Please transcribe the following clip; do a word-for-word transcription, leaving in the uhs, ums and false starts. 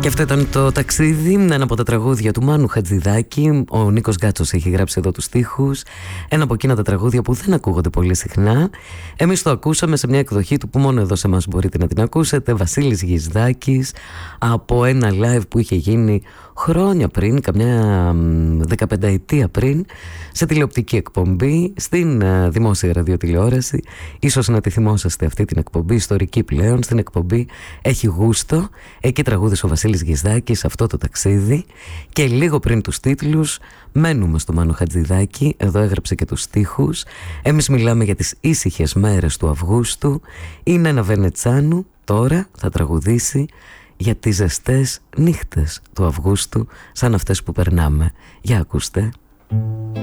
Και αυτό ήταν το ταξίδι, ένα από τα τραγούδια του Μάνου Χατζηδάκη. Ο Νίκος Γκάτσος έχει γράψει εδώ τους στίχους. Ένα από εκείνα τα τραγούδια που δεν ακούγονται πολύ συχνά. Εμείς το ακούσαμε σε μια εκδοχή του που μόνο εδώ σε εμάς μπορείτε να την ακούσετε. Βασίλης Γυσδάκης, από ένα live που είχε γίνει χρόνια πριν, καμιά δεκαπενταετία πριν, σε τηλεοπτική εκπομπή στην uh, δημόσια ραδιοτηλεόραση. Ίσως να τη θυμόσαστε αυτή την εκπομπή, ιστορική πλέον, στην εκπομπή Έχει Γούστο. Εκεί τραγούδισε ο Βασίλης Γυσδάκης αυτό το ταξίδι. Και λίγο πριν τους τίτλους μένουμε στο Μάνο Χατζηδάκη. Εδώ έγραψε και τους στίχους. Εμείς μιλάμε για τις ήσυχες μέρες του Αυγούστου. Είναι ένα Βενετσάνου, τώρα θα τραγουδήσει για τις ζεστές νύχτες του Αυγούστου, σαν αυτές που περνάμε. Για ακούστε.